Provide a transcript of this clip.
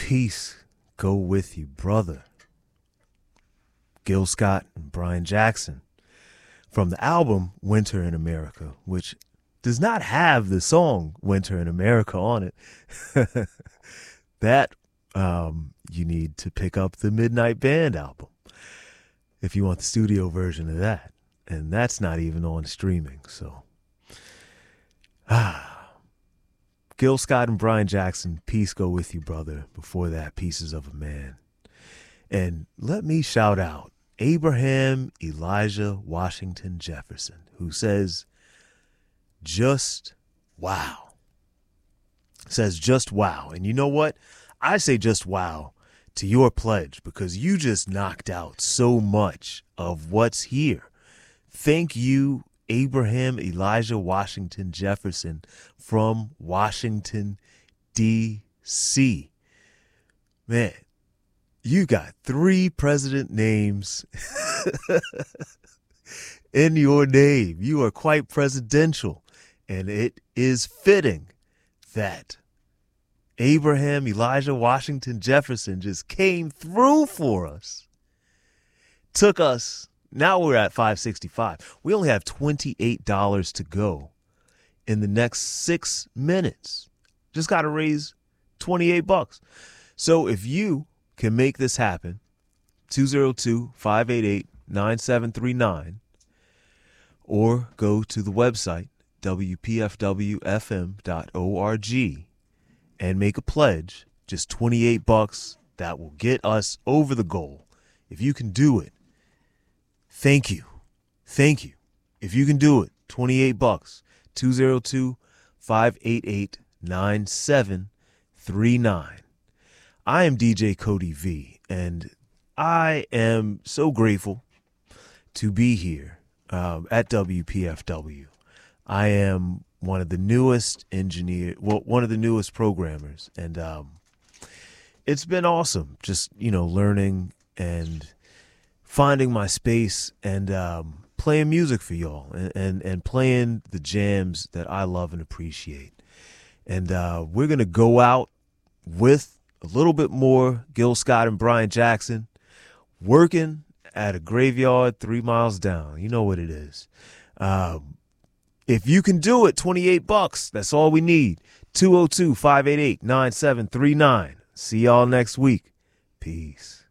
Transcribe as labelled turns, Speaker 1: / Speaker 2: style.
Speaker 1: Peace go with you, brother. Gil Scott and Brian Jackson from the album Winter in America, which does not have the song Winter in America on it. That you need to pick up the Midnight Band album if you want the studio version of that. And that's not even on streaming. So, Gil Scott and Brian Jackson, peace go with you, brother. Before that, Pieces of a Man. And let me shout out Abraham Elijah Washington Jefferson, who says, just wow. Says just wow. And you know what? I say just wow to your pledge because you just knocked out so much of what's here. Thank you, Abraham Elijah Washington Jefferson from Washington, D.C. Man, you got 3 president names in your name. You are quite presidential, and it is fitting that Abraham Elijah Washington Jefferson just came through for us. Took us, now we're at 565. We only have $28 to go in the next 6 minutes. Just got to raise $28. So if you can make this happen, 202-588-9739, or go to the website, WPFWFM.org, and make a pledge, just $28. That will get us over the goal. If you can do it, thank you. Thank you. If you can do it, $28, 202-588-9739. I am DJ Cody V, and I am so grateful to be here at WPFW. I am one of the newest one of the newest programmers, and it's been awesome just, learning and finding my space and playing music for y'all and playing the jams that I love and appreciate. And we're going to go out with a little bit more Gil Scott and Brian Jackson working at a graveyard 3 miles down. You know what it is. If you can do it, $28. That's all we need. 202-588-9739. See y'all next week. Peace.